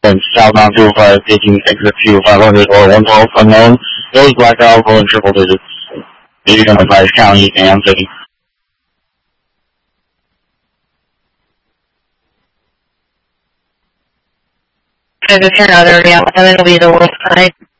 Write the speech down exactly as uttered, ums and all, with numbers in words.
and southbound two oh five taking exit Q five hundred or one twelve unknown. Those black out in triple digits. Maybe on the Vice County and City. If you're another, yeah, and it'll be the west side.